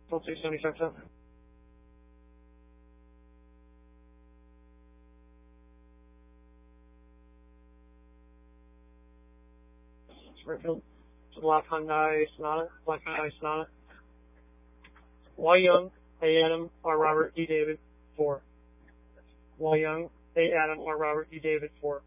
Don't say 75%. Springfield. Black Hyundai Sonata. Y Young, A Adam, R Robert, E David, 4. Y Young, A Adam, R Robert, E David, 4.